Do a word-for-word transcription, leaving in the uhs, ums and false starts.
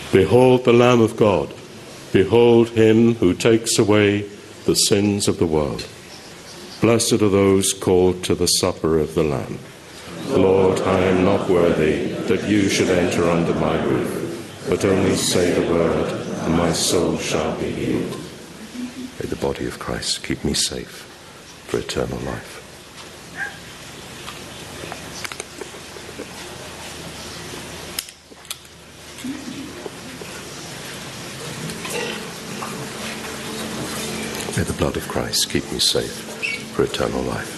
Behold the Lamb of God. Behold him who takes away the sins of the world. Blessed are those called to the supper of the Lamb. Lord, I am not worthy that you should enter under my roof, but only say the word, and my soul shall be healed. May the body of Christ keep me safe for eternal life. May the blood of Christ keep me safe for eternal life.